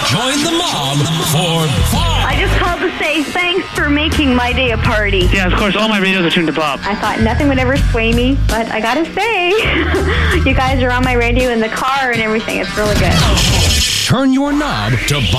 Join the mob for Bob. I just called to say thanks for making my day a party. Yeah, of course, all my radios are tuned to Bob. I thought nothing would ever sway me, but I gotta say, you guys are on my radio in the car and everything. It's really good. Turn your knob to Bob.